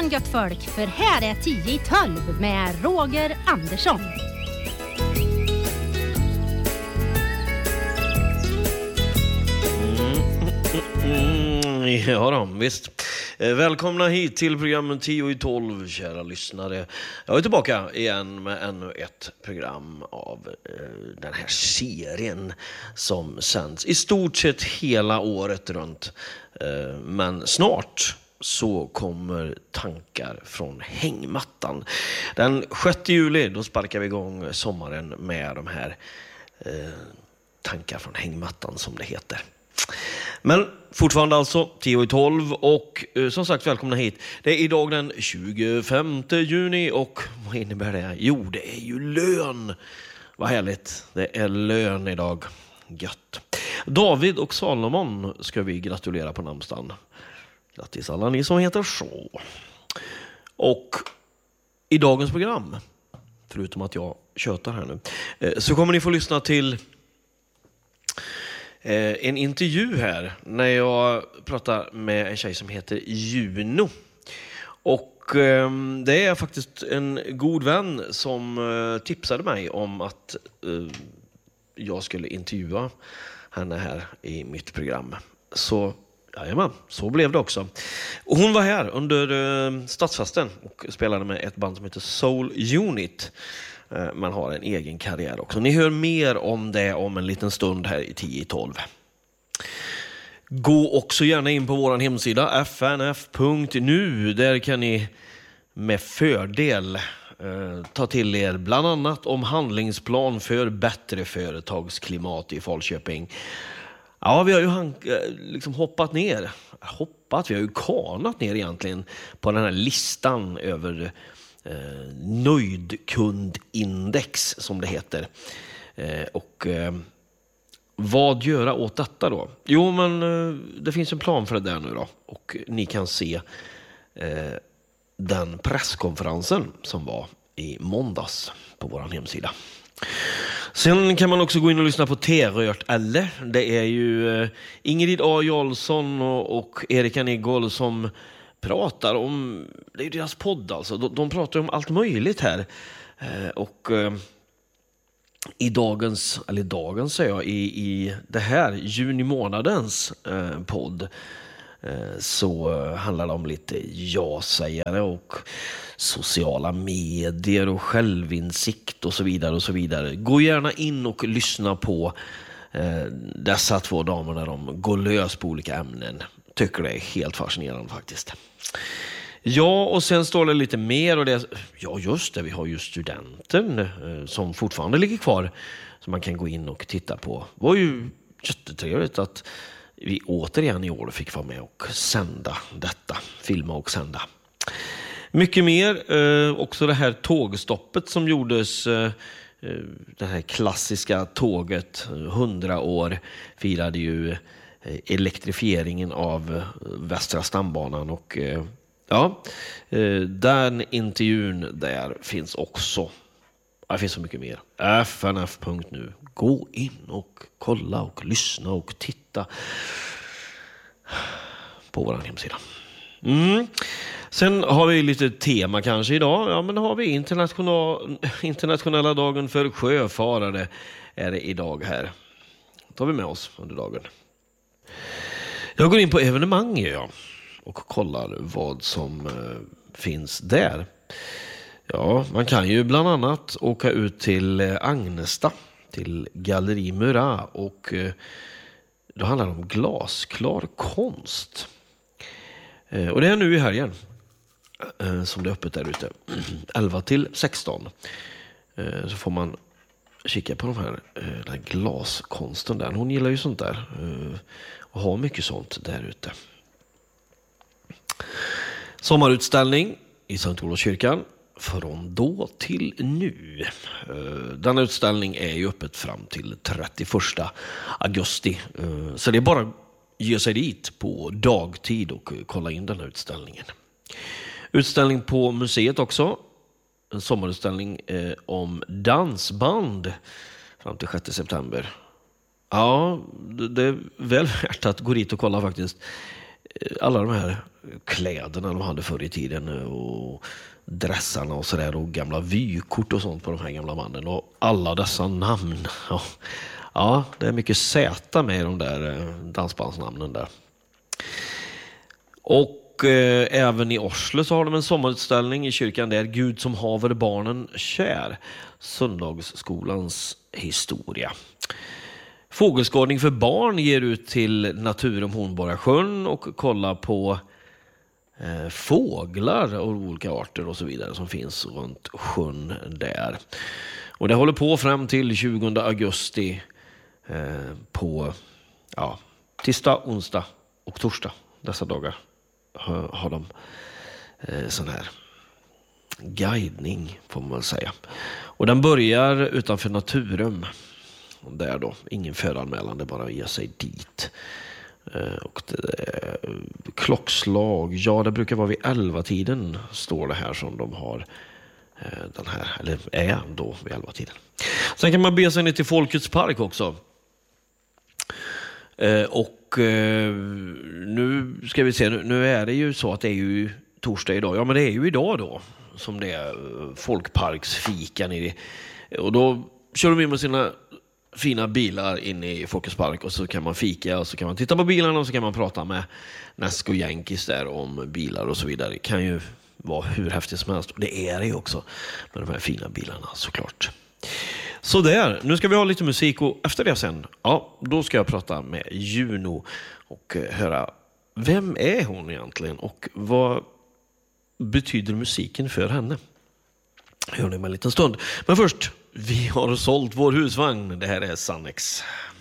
morgon gött folk, för här är 10 i 12 med Roger Andersson. Ja då, visst. Välkomna hit till programmen 10 i 12, kära lyssnare. Jag är tillbaka igen med ännu ett program av den här serien som sänds i stort sett hela året runt. Men snart så kommer tankar från hängmattan. Den 6 juli då sparkar vi igång sommaren med de här tankar från hängmattan som det heter. Men fortfarande alltså 10 i 12 och som sagt välkomna hit. Det är idag den 25 juni och vad innebär det? Jo, det är ju lön. Vad härligt. Det är lön idag. Gött. David och Salomon ska vi gratulera på namnsdagen. Grattis alla ni som heter så. Och i dagens program, förutom att jag tjötar här nu, så kommer ni få lyssna till en intervju här när jag pratar med en tjej som heter Juno. Och det är faktiskt en god vän som tipsade mig om att jag skulle intervjua henne här i mitt program. Så jajamän, så blev det också. Och hon var här under stadsfesten och spelade med ett band som heter Soul Unit. Man har en egen karriär också. Ni hör mer om det om en liten stund här i 10 i 12. Gå också gärna in på vår hemsida fnf.nu. Där kan ni med fördel ta till er bland annat om handlingsplan för bättre företagsklimat i Falköping. Ja, vi har ju liksom hoppat ner. Vi har ju kanat ner egentligen på den här listan över nöjdkundindex som det heter. Och vad göra åt detta då? Jo, men det finns en plan för det där nu då. Och ni kan se den presskonferensen som var i måndags på vår hemsida. Sen kan man också gå in och lyssna på T-rört eller. Det är ju Ingrid A. Jarlsson och Erika Niggol som pratar om, det är ju deras podd alltså, de pratar om allt möjligt här. Och i det här juni månadens podd så handlar det om lite ja-sägare och sociala medier och självinsikt och så vidare och så vidare. Gå gärna in och lyssna på dessa två damer när de går lös på olika ämnen. Tycker det är helt fascinerande faktiskt. Ja, och sen står det lite mer och det, ja just det, vi har ju studenten som fortfarande ligger kvar som man kan gå in och titta på. Det var ju jättetrevligt att vi återigen i år fick vara med och sända detta, filma och sända. Mycket mer, också det här tågstoppet som gjordes, det här klassiska tåget, 100 år firade ju elektrifieringen av Västra stambanan och ja, den intervjun där finns också. Det finns så mycket mer. fnf.nu. Gå in och kolla och lyssna och titta på vår hemsida. Sen har vi lite tema kanske idag. Ja, men har vi internationella dagen för sjöfarare är det idag här. Det tar vi med oss under dagen. Jag går in på evenemang och kollar vad som finns där. Ja, man kan ju bland annat åka ut till Agnesta, till Galleri Murat och då handlar det om glasklar konst. Och det är nu i helgen som det är öppet där ute. 11 till 16. Så får man kika på den här glaskonsten där. Hon gillar ju sånt där och har mycket sånt där ute. Sommarutställning i Sankt Olofskyrkan från då till nu. Denna utställning är ju öppet fram till 31 augusti. Så det är bara att ge sig dit på dagtid och kolla in den här utställningen. Utställning på museet också. En sommarutställning om dansband fram till 6 september. Ja, det är väl värt att gå dit och kolla faktiskt. Alla de här kläderna de hade förr i tiden och dressarna och sådär och gamla vykort och sånt på de här gamla mannen och alla dessa namn. Ja, det är mycket Z med i de där dansbandsnamnen där. Och även i Oslo så har de en sommarutställning i kyrkan där, Gud som haver barnen kär, söndagsskolans historia. Fågelskådning för barn ger ut till Naturum Hornborgasjön och kolla på fåglar av olika arter och så vidare som finns runt sjön där. Och det håller på fram till 20 augusti på tisdag, onsdag och torsdag. Dessa dagar har de sån här guidning får man väl säga. Och den börjar utanför Naturum. Där då, ingen föranmälan, det bara att ge sig dit. Och det, klockslag, ja det brukar vara vid 11-tiden står det här som de har den här, eller är då vid 11-tiden. Sen kan man be sig ner till Folkets park också. Och nu ska vi se, nu är det ju så att det är ju torsdag idag. Ja men det är ju idag då som det är folkparksfikan i det. Och då kör de in med sina fina bilar in i Folkets park och så kan man fika och så kan man titta på bilarna och så kan man prata med Näsk och Jänkis där om bilar och så vidare. Det kan ju vara hur häftigt som helst och det är det ju också med de här fina bilarna såklart. Så där, nu ska vi ha lite musik och efter det sen, ja, då ska jag prata med Juno och höra vem är hon egentligen och vad betyder musiken för henne? Hör ni med en liten stund. Men först, vi har sålt vår husvagn. Det här är Sannex.